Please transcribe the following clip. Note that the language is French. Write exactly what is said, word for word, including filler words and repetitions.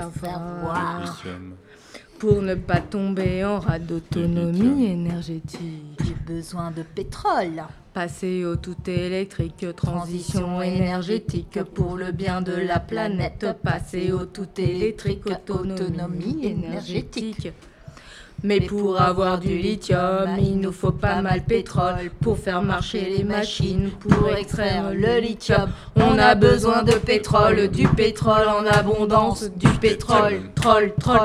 Savoir. Lithium. Pour ne pas tomber en rade d'autonomie énergétique. J'ai besoin de pétrole. Passer au tout électrique, transition énergétique pour le bien de la planète. Passer au tout électrique, autonomie énergétique. Mais pour avoir du lithium, il nous faut pas mal de pétrole. Pour faire marcher les machines, pour extraire le lithium, on a besoin de pétrole, du pétrole en abondance, du pétrole, troll, troll.